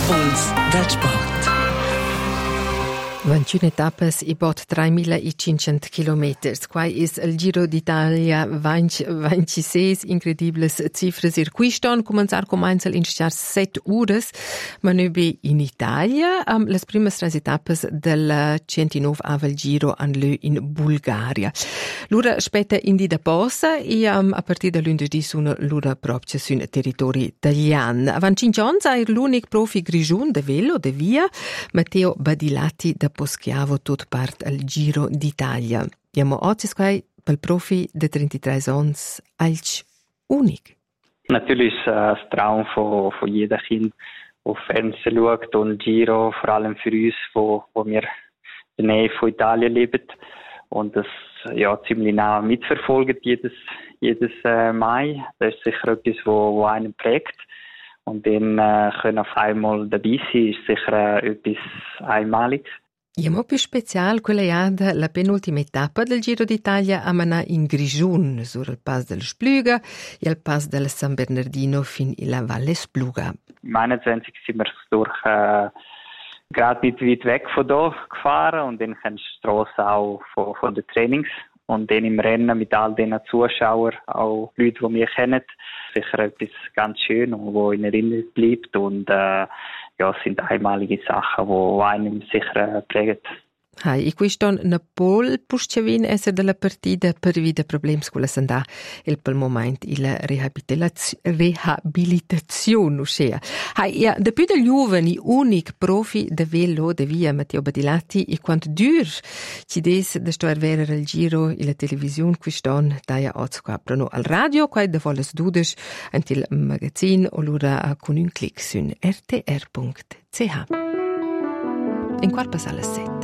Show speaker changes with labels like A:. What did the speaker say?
A: Puls del sport.
B: 21 etappes e bot 3.500 km. Qua is il Giro d'Italia 26 incredibles cifres circuiston. Començar com Einzel in 7 ures. Ma noi be in Italia les primes 3 etappes del 109 avel Giro an lö in Bulgaria. L'ura spetta in di da posa e a partir da lunedì sono l'ura proprio sul territorio italiano. Avan 5 anni l'unico profi grigiun de velo de via, Matteo Badilati da Poschiavo tot part al Giro d'Italia. Diamo oggi squai pel Profi de 33 ans als unik.
C: Natürlich ist es ein Traum von jedem Kind, der Fernsehen schaut und Giro, vor allem für uns, wo wir in der Nähe von Italien leben und das ja ziemlich nah mitverfolgen jedes Mai. Das ist sicher etwas, wo einen prägt. Und dann können auf einmal dabei sein, ist sicher etwas Einmaliges.
B: E mo più special quella iada la penultima etapa del Giro d'Italia a manà in Grigiun, sur il Pass del Spluga e al Pass del San Bernardino fin in la Valle Spluga.
C: Im 21 sind wir durch gerade nicht weit weg von da gefahren und dann kennst du die Strasse auch von den Trainings. Und dann im Rennen mit all den Zuschauern, auch Leute, die wir kennen, sicher etwas ganz Schönes, was in Erinnerung bleibt. Und es sind einmalige Sachen, die einem sicher prägen.
B: Hai, e questo Napol puscevin essere della partita per vide problemi con la sandà e per il momento la riabilitazione uscea. Hai, ja, da più degli giovani unic profi de velo de via Matteo Badilati e quanto dur ci des da sto avere il giro e la televisione quiston daia oz quaprano al radio quai da voles dudes antil magazin o l'ura con un clic su rtr.ch. In qual passa alle 7.